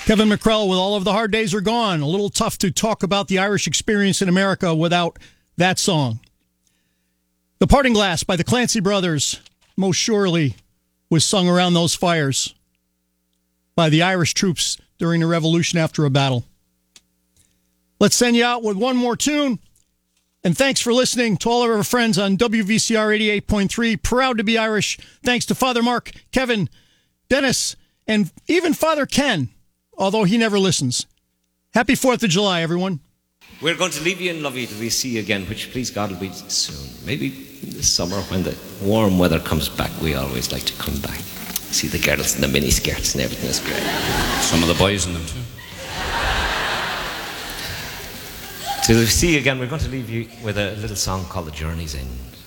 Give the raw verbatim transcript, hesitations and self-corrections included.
Kevin McCrell with All of the Hard Days Are Gone. A little tough to talk about the Irish experience in America without that song. The Parting Glass by the Clancy Brothers most surely was sung around those fires by the Irish troops during the revolution after a battle. Let's send you out with one more tune. And thanks for listening to all of our friends on W V C R eighty-eight point three. Proud to be Irish. Thanks to Father Mark, Kevin, Dennis, and even Father Ken, although he never listens. Happy fourth of July, everyone. We're going to leave you in lovey till we see you again, which, please God, will be soon. Maybe this summer when the warm weather comes back. We always like to come back. See the girls in the mini skirts and everything is great. Some of the boys in them too. Till we see you again, we're going to leave you with a little song called The Journey's End.